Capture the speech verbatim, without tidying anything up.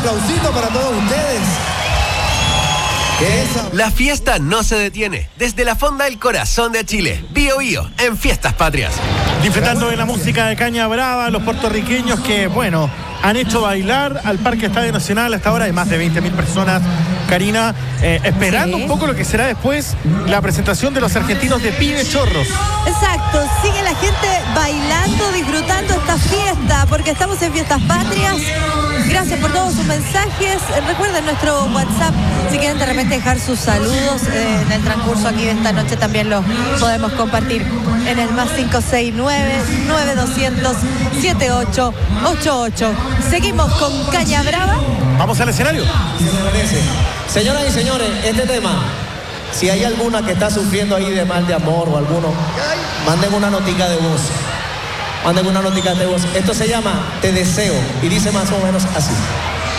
aplausito para todos ustedes. La fiesta no se detiene. Desde la Fonda del Corazón de Chile, Bío Bío, en Fiestas Patrias. Disfrutando de la música de Caña Brava, los puertorriqueños que, bueno, han hecho bailar al Parque Estadio Nacional. Hasta ahora hay más de veinte mil personas, Karina, eh, esperando sí. un poco lo que será después la presentación de los argentinos de Pide Chorros. Exacto, sigue la gente bailando, disfrutando esta fiesta, porque estamos en Fiestas Patrias. Gracias por todos sus mensajes. Recuerden nuestro WhatsApp, si quieren de repente dejar sus saludos eh, en el transcurso aquí de esta noche, también los podemos compartir en el más cinco seis nueve, nueve dos cero cero, siete ocho ocho ocho. Seguimos con Caña Brava. Vamos al escenario. Señoras y señores, este tema, si hay alguna que está sufriendo ahí de mal de amor o alguno, manden una notica de voz. Manden una notica de voz. Esto se llama Te Deseo y dice más o menos así.